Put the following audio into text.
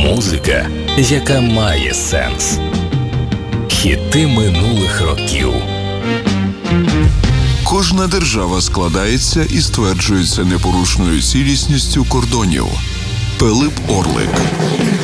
Музика, яка має сенс. Хіти минулих років. Кожна держава складається і стверджується непорушною цілісністю кордонів. Пилип Орлик.